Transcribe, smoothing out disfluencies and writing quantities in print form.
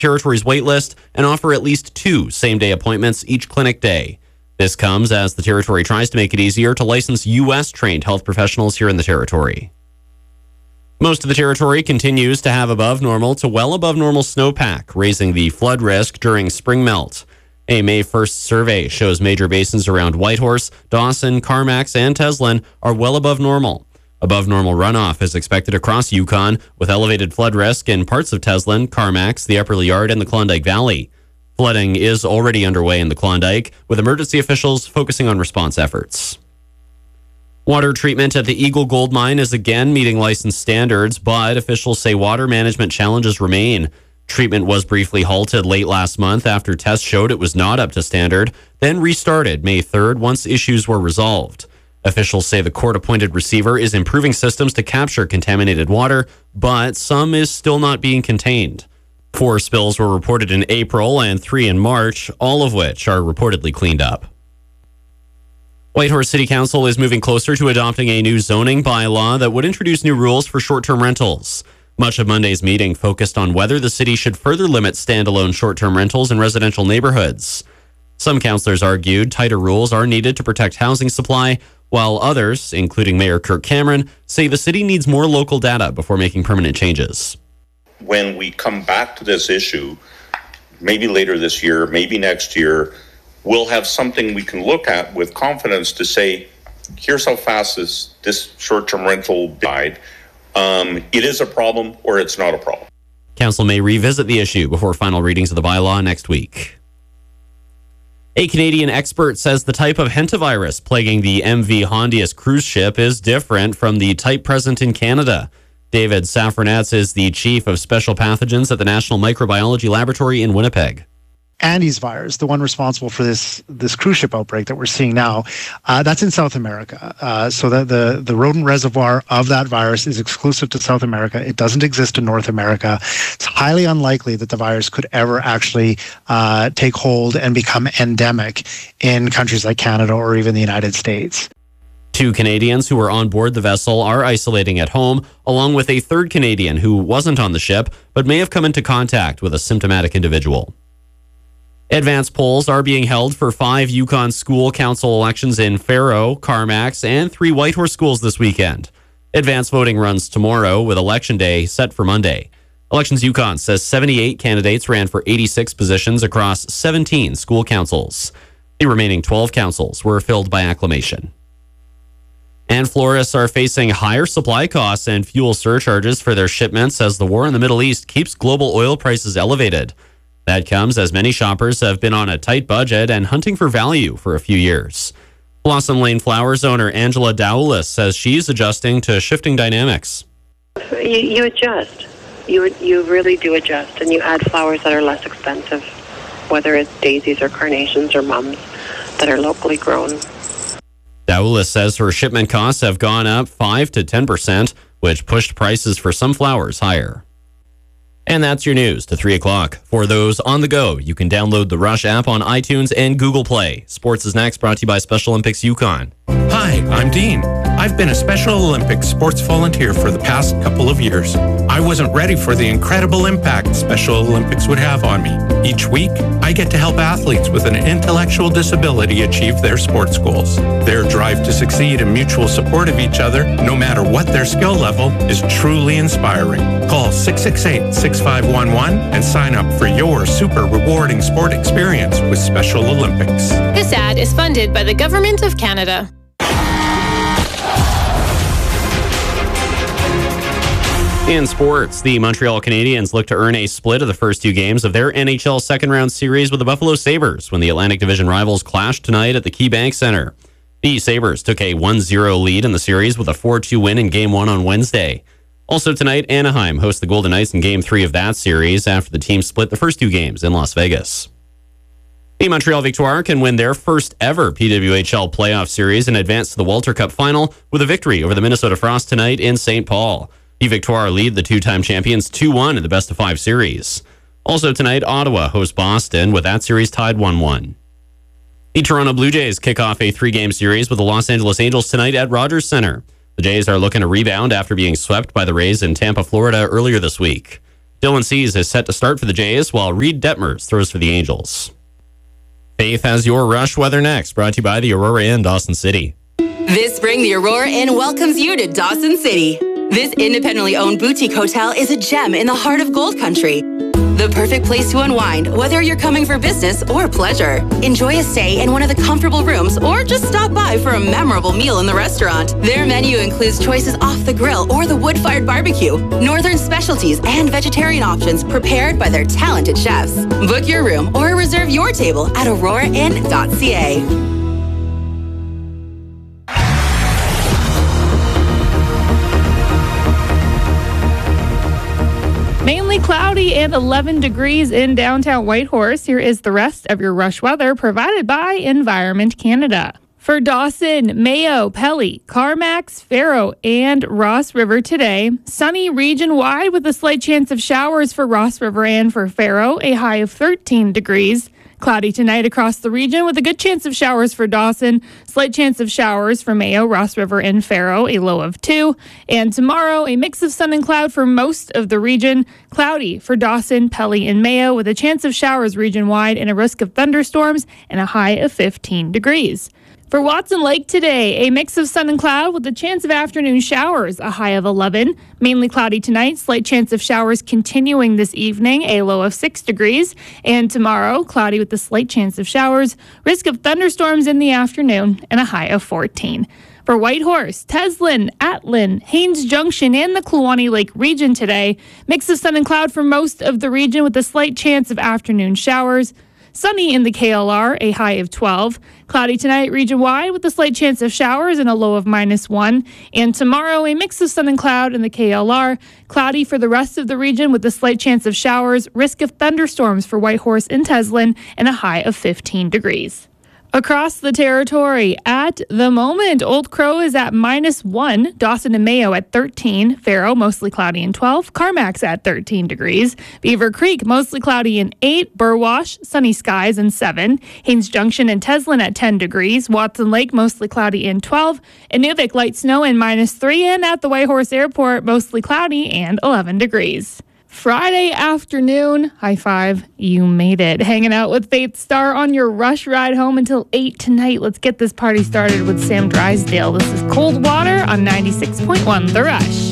Territory's waitlist and offer at least 2 same-day appointments each clinic day. This comes as the Territory tries to make it easier to license U.S.-trained health professionals here in the Territory. Most of the Territory continues to have above normal to well above normal snowpack, raising the flood risk during spring melt. A May 1st survey shows major basins around Whitehorse, Dawson, Carmacks, and Teslin are well above normal. Above normal runoff is expected across Yukon, with elevated flood risk in parts of Teslin, Carmacks, the Upper Liard, and the Klondike Valley. Flooding is already underway in the Klondike, with emergency officials focusing on response efforts. Water treatment at the Eagle Gold Mine is again meeting license standards, but officials say water management challenges remain. Treatment was briefly halted late last month after tests showed it was not up to standard, then restarted May 3rd once issues were resolved. Officials say the court-appointed receiver is improving systems to capture contaminated water, but some is still not being contained. 4 spills were reported in April and 3 in March, all of which are reportedly cleaned up. Whitehorse City Council is moving closer to adopting a new zoning bylaw that would introduce new rules for short-term rentals. Much of Monday's meeting focused on whether the city should further limit standalone short-term rentals in residential neighborhoods. Some councillors argued tighter rules are needed to protect housing supply, while others, including Mayor Kirk Cameron, say the city needs more local data before making permanent changes. When we come back to this issue, maybe later this year, maybe next year, we'll have something we can look at with confidence to say, here's how fast this short-term rental died. It is a problem or it's not a problem. Council may revisit the issue before final readings of the bylaw next week. A Canadian expert says the type of hantavirus plaguing the MV Hondius cruise ship is different from the type present in Canada. David Safranatz is the chief of special pathogens at the National Microbiology Laboratory in Winnipeg. Andes virus, the one responsible for this cruise ship outbreak that we're seeing now, that's in South America. So the rodent reservoir of that virus is exclusive to South America. It doesn't exist in North America. It's highly unlikely that the virus could ever actually take hold and become endemic in countries like Canada or even the United States. 2 Canadians who were on board the vessel are isolating at home, along with a third Canadian who wasn't on the ship but may have come into contact with a symptomatic individual. Advanced polls are being held for 5 Yukon school council elections in Faro, Carmacks, and 3 Whitehorse schools this weekend. Advanced voting runs tomorrow, with Election Day set for Monday. Elections Yukon says 78 candidates ran for 86 positions across 17 school councils. The remaining 12 councils were filled by acclamation. And florists are facing higher supply costs and fuel surcharges for their shipments as the war in the Middle East keeps global oil prices elevated. That comes as many shoppers have been on a tight budget and hunting for value for a few years. Blossom Lane Flowers owner Angela Dowlis says she's adjusting to shifting dynamics. You adjust. You really do adjust, and you add flowers that are less expensive, whether it's daisies or carnations or mums that are locally grown. Dowlis says her shipment costs have gone up 5 to 10%, which pushed prices for some flowers higher. And that's your news to 3 o'clock. For those on the go, you can download the Rush app on iTunes and Google Play. Sports is next, brought to you by Special Olympics Yukon. Hi, I'm Dean. I've been a Special Olympics sports volunteer for the past couple of years. I wasn't ready for the incredible impact Special Olympics would have on me. Each week, I get to help athletes with an intellectual disability achieve their sports goals. Their drive to succeed and mutual support of each other, no matter what their skill level, is truly inspiring. Call 668-6511 and sign up for your super rewarding sport experience with Special Olympics. This ad is funded by the Government of Canada. In sports, the Montreal Canadiens look to earn a split of the first 2 games of their NHL second-round series with the Buffalo Sabres when the Atlantic Division rivals clash tonight at the KeyBank Center. The Sabres took a 1-0 lead in the series with a 4-2 win in Game 1 on Wednesday. Also tonight, Anaheim hosts the Golden Knights in Game 3 of that series after the team split the first 2 games in Las Vegas. The Montreal Victoire can win their first ever PWHL playoff series and advance to the Walter Cup final with a victory over the Minnesota Frost tonight in St. Paul. The Victoire lead the 2-time champions 2-1 in the best-of-5 series. Also tonight, Ottawa hosts Boston, with that series tied 1-1. The Toronto Blue Jays kick off a 3-game series with the Los Angeles Angels tonight at Rogers Center. The Jays are looking to rebound after being swept by the Rays in Tampa, Florida earlier this week. Dylan Cease is set to start for the Jays, while Reed Detmers throws for the Angels. Faith has your Rush weather next, brought to you by the Aurora Inn, Dawson City. This spring, the Aurora Inn welcomes you to Dawson City. This independently owned boutique hotel is a gem in the heart of Gold Country. The perfect place to unwind, whether you're coming for business or pleasure. Enjoy a stay in one of the comfortable rooms or just stop by for a memorable meal in the restaurant. Their menu includes choices off the grill or the wood-fired barbecue, northern specialties, and vegetarian options prepared by their talented chefs. Book your room or reserve your table at aurorainn.ca. Mainly cloudy and 11 degrees in downtown Whitehorse. Here is the rest of your rush weather provided by Environment Canada. For Dawson, Mayo, Pelly, Carmacks, Faro, and Ross River today, sunny region-wide with a slight chance of showers for Ross River and for Faro, a high of 13 degrees. Cloudy tonight across the region with a good chance of showers for Dawson. Slight chance of showers for Mayo, Ross River, and Faro, a low of 2. And tomorrow, a mix of sun and cloud for most of the region. Cloudy for Dawson, Pelly, and Mayo with a chance of showers region-wide and a risk of thunderstorms and a high of 15 degrees. For Watson Lake today, a mix of sun and cloud with a chance of afternoon showers, a high of 11. Mainly cloudy tonight, slight chance of showers continuing this evening, a low of 6 degrees. And tomorrow, cloudy with a slight chance of showers, risk of thunderstorms in the afternoon, and a high of 14. For Whitehorse, Teslin, Atlin, Haines Junction, and the Kluane Lake region today, mix of sun and cloud for most of the region with a slight chance of afternoon showers. Sunny in the KLR, a high of 12. Cloudy tonight region-wide with a slight chance of showers and a low of -1. And tomorrow, a mix of sun and cloud in the KLR. Cloudy for the rest of the region with a slight chance of showers. Risk of thunderstorms for Whitehorse and Teslin and a high of 15 degrees. Across the territory, at the moment, Old Crow is at -1, Dawson and Mayo at 13, Faro mostly cloudy and 12, Carmacks at 13 degrees, Beaver Creek mostly cloudy and 8, Burwash sunny skies and 7, Haines Junction and Teslin at 10 degrees, Watson Lake mostly cloudy and 12, Inuvik light snow and -3, and at the Whitehorse Airport mostly cloudy and 11 degrees. Friday afternoon, high five, you made it. Hanging out with Faith Star on your rush ride home until 8 tonight. Let's get this party started with Sam Drysdale. This is Cold Water on 96.1 The Rush.